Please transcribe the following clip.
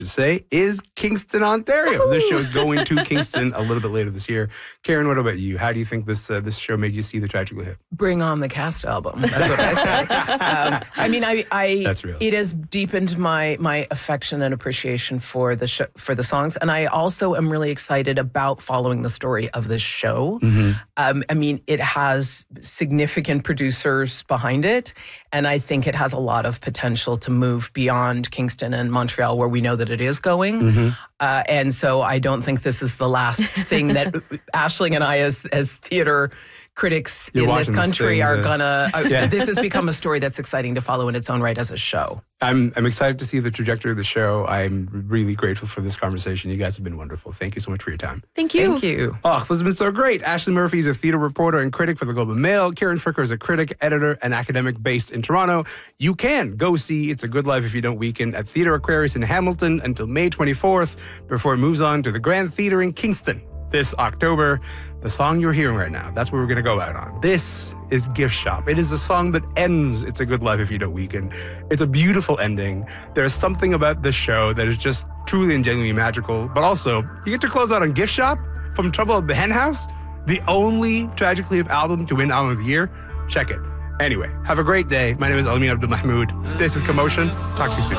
to say, is Kingston, Ontario. This show is going to Kingston a little bit later this year. Karen, what about you? How do you think this show made you see the Tragically Hip? Bring on the cast album. That's what I say. I mean, That's real. It has deepened my affection and appreciation for the for the songs, and I also am really excited about following the story of this show. Mm-hmm. I mean, it has significant producers behind it, and I think it has a lot of potential to move beyond Kingston and Montreal, where we know that it is going. Mm-hmm. And so I don't think this is the last thing that Aisling and I, as theater critics in this country, are gonna. This has become a story that's exciting to follow in its own right as a show. I'm excited to see the trajectory of the show. I'm really grateful for this conversation. You guys have been wonderful. Thank you so much for your time. Thank you. Thank you. Oh, this has been so great. Aisling Murphy is a theater reporter and critic for the Globe and Mail. Karen Fricker is a critic, editor, and academic based in Toronto. You can go see It's a Good Life If You Don't Weekend at Theatre Aquarius in Hamilton until May 24th before it moves on to the Grand Theatre in Kingston this October. The song you're hearing right now, that's what we're going to go out on. This is Gift Shop. It is the song that ends It's a Good Life If You Don't Weekend. It's a beautiful ending. There's something about this show that is just truly and genuinely magical, but also you get to close out on Gift Shop from Trouble at the Hen House, the only Tragically Hip album to win Album of the Year. Check it. Anyway, have a great day. My name is Almin Abdul Mahmoud. This is Commotion. Talk to you soon.